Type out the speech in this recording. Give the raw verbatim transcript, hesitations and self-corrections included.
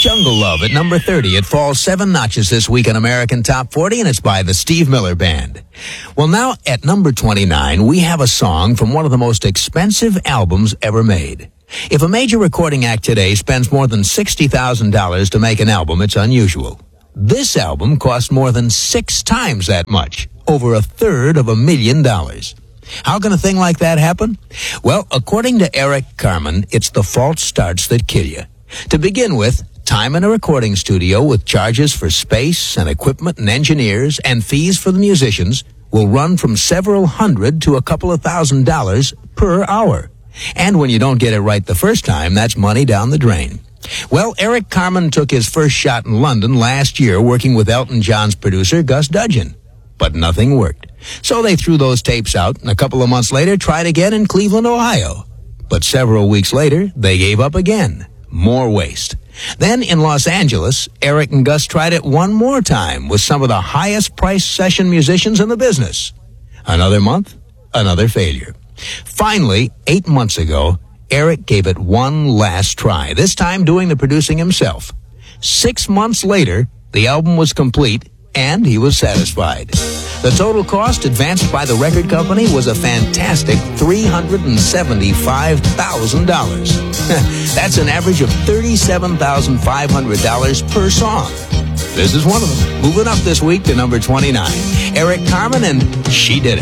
Jungle Love at number thirty. It falls seven notches this week in American Top forty, and it's by the Steve Miller Band. Well, now at number twenty-nine, we have a song from one of the most expensive albums ever made. If a major recording act today spends more than sixty thousand dollars to make an album, it's unusual. This album cost more than six times that much, over a third of a million dollars. How can a thing like that happen? Well, according to Eric Carmen, it's the false starts that kill you. To begin with, time in a recording studio with charges for space and equipment and engineers and fees for the musicians will run from several hundred to a couple of thousand dollars per hour. And when you don't get it right the first time, that's money down the drain. Well, Eric Carmen took his first shot in London last year working with Elton John's producer, Gus Dudgeon. But nothing worked. So they threw those tapes out, and a couple of months later tried again in Cleveland, Ohio. But several weeks later, they gave up again. More waste. Then in Los Angeles, Eric and Gus tried it one more time with some of the highest priced session musicians in the business. Another month, another failure. Finally, eight months ago, Eric gave it one last try, this time doing the producing himself. Six months later, the album was complete, and he was satisfied. The total cost advanced by the record company was a fantastic three hundred seventy-five thousand dollars. That's an average of thirty-seven thousand five hundred dollars per song. This is one of them. Moving up this week to number twenty-nine. Eric Carmen and She Did It.